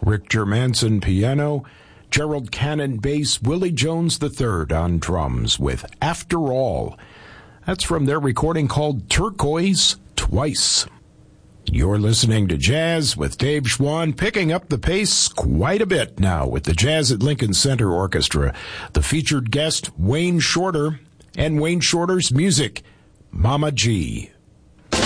Rick Germanson piano, Gerald Cannon bass, Willie Jones III on drums with After All. That's from their recording called Turquoise Twice. You're listening to Jazz with Dave Schwann, picking up the pace quite a bit now with the Jazz at Lincoln Center Orchestra. The featured guest, Wayne Shorter, and Wayne Shorter's music, Mama G.